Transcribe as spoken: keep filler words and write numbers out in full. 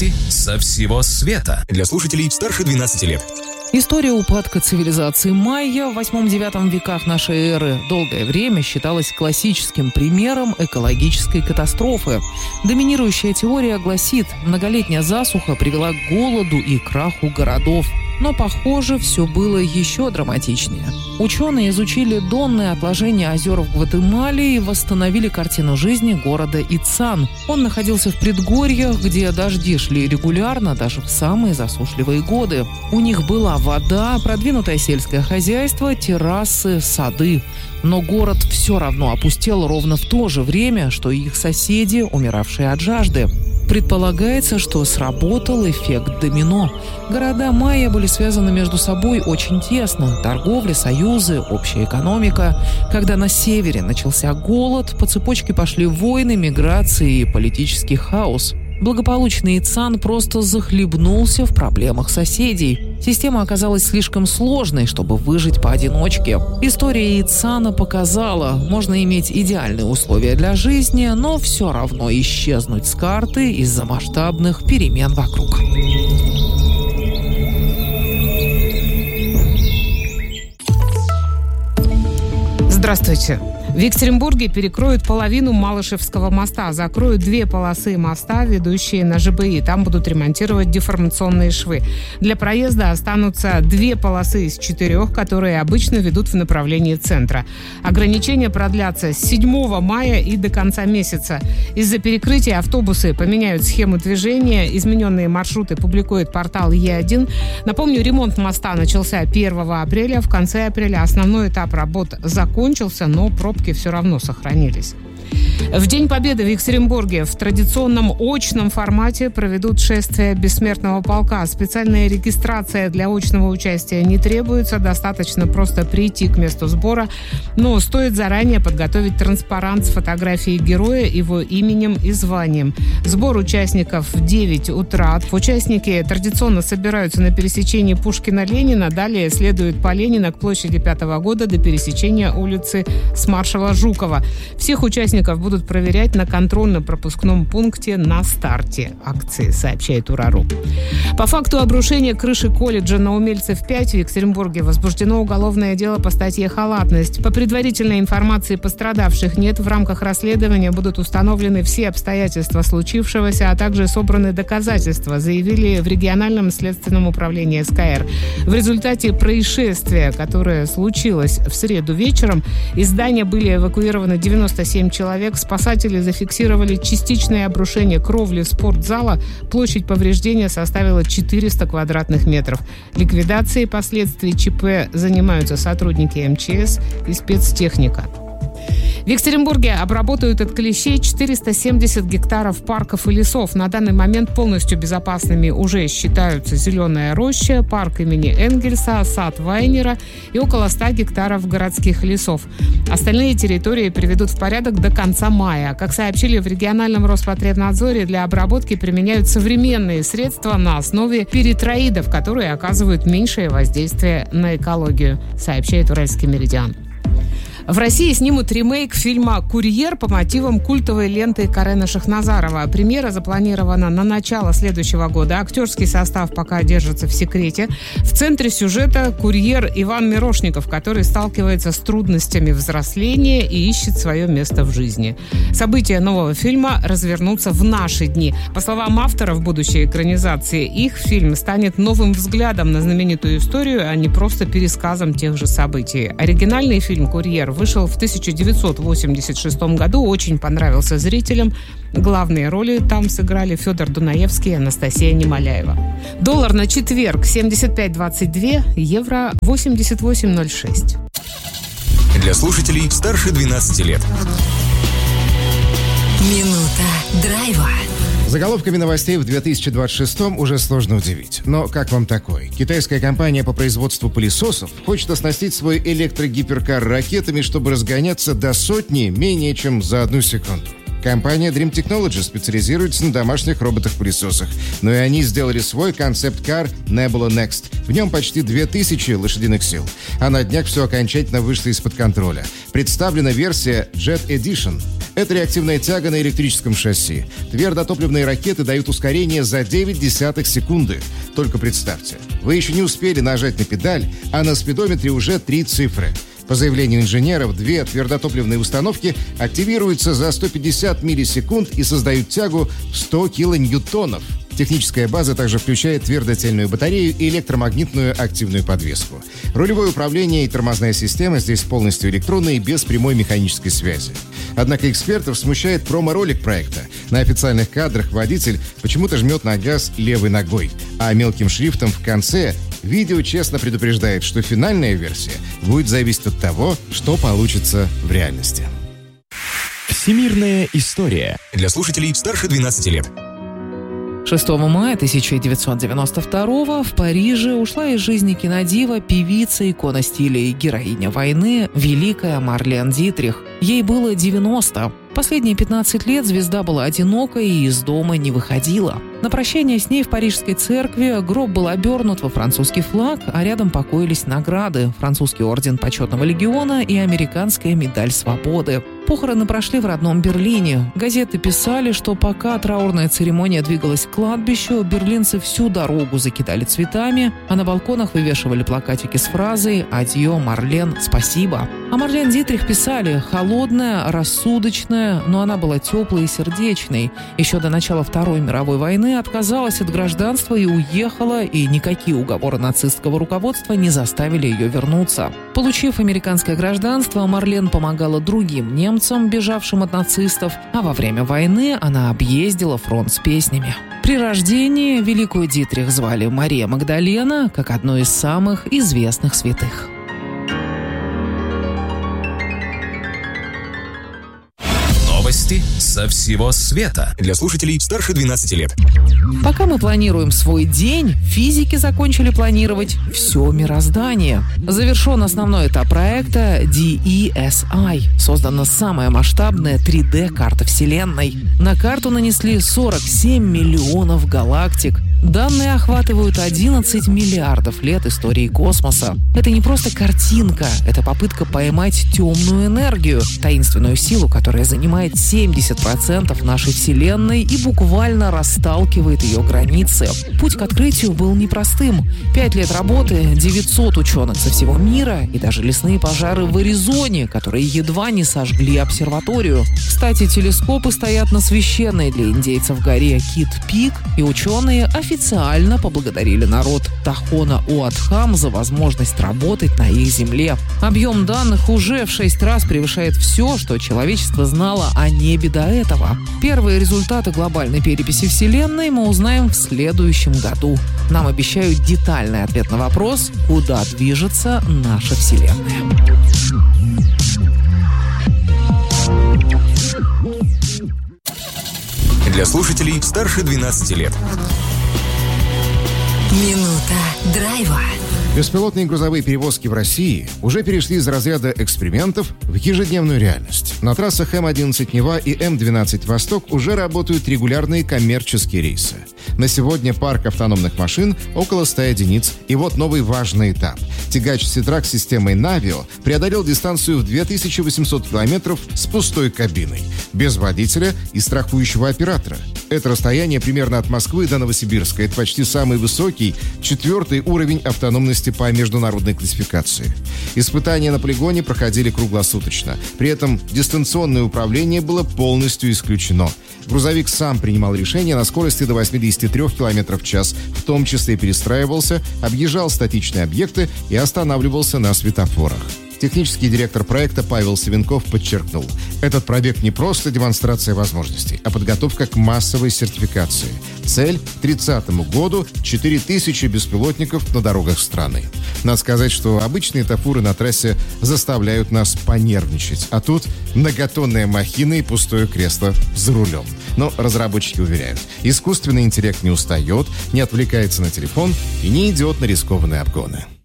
Новости со всего света. Для слушателей старше двенадцати лет. История упадка цивилизации майя в восьмом-девятом веках нашей эры долгое время считалась классическим примером экологической катастрофы. Доминирующая теория гласит, многолетняя засуха привела к голоду и краху городов. Но, похоже, все было еще драматичнее. Ученые изучили донные отложения озер в Гватемале и восстановили картину жизни города Ицан. Он находился в предгорьях, где дожди шли регулярно, даже в самые засушливые годы. У них была вода, продвинутое сельское хозяйство, террасы, сады. Но город все равно опустел ровно в то же время, что и их соседи, умиравшие от жажды. Предполагается, что сработал эффект домино. Города майя были связаны между собой очень тесно. Торговля, союзы, общая экономика. Когда на севере начался голод, по цепочке пошли войны, миграции и политический хаос. Благополучный Ицан просто захлебнулся в проблемах соседей. Система оказалась слишком сложной, чтобы выжить поодиночке. История Ицана показала, можно иметь идеальные условия для жизни, но все равно исчезнуть с карты из-за масштабных перемен вокруг. Здравствуйте. В Екатеринбурге перекроют половину Малышевского моста, закроют две полосы моста, ведущие на ЖБИ. Там будут ремонтировать деформационные швы. Для проезда останутся две полосы из четырех, которые обычно ведут в направлении центра. Ограничения продлятся с седьмого мая и до конца месяца. Из-за перекрытия автобусы поменяют схему движения, измененные маршруты публикует портал Е один. Напомню, ремонт моста начался первого апреля. В конце апреля основной этап работ закончился, но пробки все равно сохранились. В День Победы в Екатеринбурге в традиционном очном формате проведут шествие Бессмертного полка. Специальная регистрация для очного участия не требуется, достаточно просто прийти к месту сбора, но стоит заранее подготовить транспарант с фотографией героя, его именем и званием. Сбор участников в девять утра. Участники традиционно собираются на пересечении Пушкина-Ленина, далее следуют по Ленина к площади пятого года до пересечения улицы с маршала Жукова. Всех участников будут проверять на контрольно-пропускном пункте на старте акции, сообщает Урару. По факту обрушения крыши колледжа на Умельцев пять в Екатеринбурге возбуждено уголовное дело по статье «Халатность». По предварительной информации пострадавших нет. В рамках расследования будут установлены все обстоятельства случившегося, а также собраны доказательства, заявили в региональном следственном управлении СКР. В результате происшествия, которое случилось в среду вечером, из здания были эвакуированы девяносто семь человек. Спасатели зафиксировали частичное обрушение кровли спортзала. Площадь повреждения составила четыреста квадратных метров. Ликвидацией последствий ЧП занимаются сотрудники эм че эс и спецтехника. В Екатеринбурге обработают от клещей четыреста семьдесят гектаров парков и лесов. На данный момент полностью безопасными уже считаются Зеленая роща, парк имени Энгельса, сад Вайнера и около ста гектаров городских лесов. Остальные территории приведут в порядок до конца мая. Как сообщили в региональном Роспотребнадзоре, для обработки применяют современные средства на основе перитроидов, которые оказывают меньшее воздействие на экологию, сообщает Уральский Меридиан. В России снимут ремейк фильма «Курьер» по мотивам культовой ленты Карена Шахназарова. Премьера запланирована на начало следующего года. Актерский состав пока держится в секрете. В центре сюжета курьер Иван Мирошников, который сталкивается с трудностями взросления и ищет свое место в жизни. События нового фильма развернутся в наши дни. По словам авторов будущей экранизации, их фильм станет новым взглядом на знаменитую историю, а не просто пересказом тех же событий. Оригинальный фильм «Курьер» вышел в тысяча девятьсот восемьдесят шестом году, очень понравился зрителям. Главные роли там сыграли Федор Дунаевский и Анастасия Немоляева. Доллар на четверг семьдесят пять двадцать два, евро восемьдесят восемь ноль шесть. Для слушателей старше двенадцати лет. Минута драйва. Заголовками новостей в две тысячи двадцать шестом уже сложно удивить. Но как вам такой? Китайская компания по производству пылесосов хочет оснастить свой электрогиперкар ракетами, чтобы разгоняться до сотни менее чем за одну секунду. Компания Dream Technology специализируется на домашних роботах-пылесосах, но и они сделали свой концепт-кар Nebula Next. В нем почти две тысячи лошадиных сил. А на днях все окончательно вышло из-под контроля. Представлена версия Jet Edition. Это реактивная тяга на электрическом шасси. Твердотопливные ракеты дают ускорение за девять десятых секунды. Только представьте, вы еще не успели нажать на педаль, а на спидометре уже три цифры. По заявлению инженеров, две твердотопливные установки активируются за сто пятьдесят миллисекунд и создают тягу в сто килоньютонов. Техническая база также включает твердотельную батарею и электромагнитную активную подвеску. Рулевое управление и тормозная система здесь полностью электронные, без прямой механической связи. Однако экспертов смущает промо-ролик проекта. На официальных кадрах водитель почему-то жмет на газ левой ногой, а мелким шрифтом в конце видео честно предупреждает, что финальная версия будет зависеть от того, что получится в реальности. Всемирная история для слушателей старше двенадцати лет. шестого мая тысяча девятьсот девяносто второго в Париже ушла из жизни кинодива, певица, икона стиля и героиня войны, великая Марлен Дитрих. Ей было девяносто. Последние пятнадцать лет звезда была одинокой и из дома не выходила. На прощание с ней в Парижской церкви гроб был обернут во французский флаг, а рядом покоились награды: французский орден почетного легиона и американская медаль свободы. Похороны прошли в родном Берлине. Газеты писали, что пока траурная церемония двигалась к кладбищу, берлинцы всю дорогу закидали цветами, а на балконах вывешивали плакатики с фразой «Адьё, Марлен, спасибо». О Марлен Дитрих писали: холодная, рассудочная, но она была теплой и сердечной. Еще до начала Второй мировой войны отказалась от гражданства и уехала, и никакие уговоры нацистского руководства не заставили ее вернуться. Получив американское гражданство, Марлен помогала другим немцам, бежавшим от нацистов, а во время войны она объездила фронт с песнями. При рождении великую Дитрих звали Мария Магдалена, как одну из самых известных святых. Новости со всего света для слушателей старше двенадцати лет. Пока мы планируем свой день, физики закончили планировать все мироздание. Завершен основной этап проекта ди и эс ай. Создана самая масштабная три дэ-карта Вселенной. На карту нанесли сорок семь миллионов галактик. Данные охватывают одиннадцать миллиардов лет истории космоса. Это не просто картинка, это попытка поймать темную энергию, таинственную силу, которая занимает семьдесят процентов нашей Вселенной и буквально расталкивает ее границы. Путь к открытию был непростым. Пять лет работы, девятьсот ученых со всего мира и даже лесные пожары в Аризоне, которые едва не сожгли обсерваторию. Кстати, телескопы стоят на священной для индейцев горе Кит-Пик, и ученые официально поблагодарили народ Тахона-Уатхам за возможность работать на их земле. Объем данных уже в шесть раз превышает все, что человечество знало о небе до этого. Первые результаты глобальной переписи Вселенной мы узнаем в следующем году. Нам обещают детальный ответ на вопрос, куда движется наша Вселенная. Для слушателей старше двенадцати лет. Минута драйва. Беспилотные грузовые перевозки в России уже перешли из разряда экспериментов в ежедневную реальность. На трассах эм одиннадцать Нева и эм двенадцать Восток уже работают регулярные коммерческие рейсы. На сегодня парк автономных машин около ста единиц. И вот новый важный этап. Тягач Ситрак с системой Навио преодолел дистанцию в две тысячи восемьсот километров с пустой кабиной, без водителя и страхующего оператора. Это расстояние примерно от Москвы до Новосибирска. Это почти самый высокий, четвертый уровень автономности по международной классификации. Испытания на полигоне проходили круглосуточно. При этом дистанционное управление было полностью исключено. Грузовик сам принимал решение на скорости до восьмидесяти трёх километров в час, в том числе перестраивался, объезжал статичные объекты и останавливался на светофорах. Технический директор проекта Павел Савенков подчеркнул, этот проект не просто демонстрация возможностей, а подготовка к массовой сертификации. Цель – к тридцатому году четыре тысячи беспилотников на дорогах страны. Надо сказать, что обычные тафуры на трассе заставляют нас понервничать, а тут многотонная махина и пустое кресло за рулем. Но разработчики уверяют, искусственный интеллект не устает, не отвлекается на телефон и не идет на рискованные обгоны.